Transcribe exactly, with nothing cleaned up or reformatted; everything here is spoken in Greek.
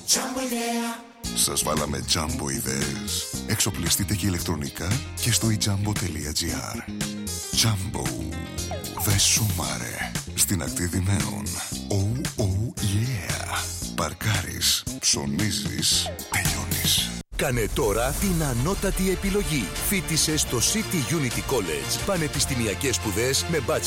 Jumbo idea. Σας βάλαμε Jumbo ιδέες. Εξοπλιστείτε και ηλεκτρονικά και στο ijumbo.gr. Jumbo. Δε σумάρε. Στην ακτή Δημαίων. Oh, oh, yeah. Παρκάρεις, ψωνίζεις, τελειώνεις. Κάνε τώρα την ανώτατη επιλογή. Φοίτησε στο City Unity College. Πανεπιστημιακές σπουδές με bachelor